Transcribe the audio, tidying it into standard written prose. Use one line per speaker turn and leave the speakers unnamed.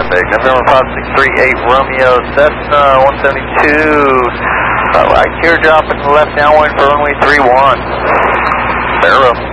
Traffic, November 5638 Romeo Cessna 172. Right teardrop in the left downwind for runway 31. Barrow.